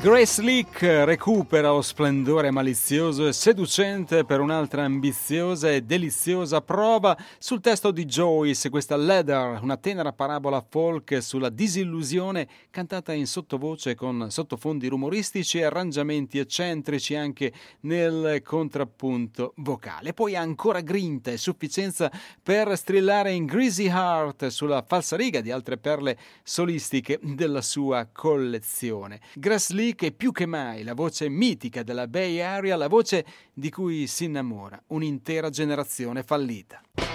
Grace Leak recupera lo splendore malizioso e seducente per un'altra ambiziosa e deliziosa prova sul testo di Joyce, questa Leather, una tenera parabola folk sulla disillusione cantata in sottovoce con sottofondi rumoristici e arrangiamenti eccentrici anche nel contrappunto vocale. Poi ancora grinta e sufficienza per strillare in Greasy Heart sulla falsariga di altre perle solistiche della sua collezione. Grace Leak è più che mai la voce mitica della Bay Area, la voce di cui si innamora un'intera generazione fallita.